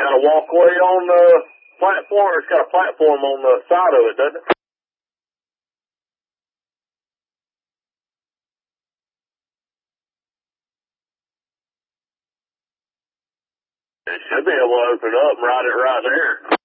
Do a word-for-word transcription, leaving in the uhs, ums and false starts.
got a walkway on the platform. It's got a platform on the side of it, doesn't it? It should be able to open up and ride it right there.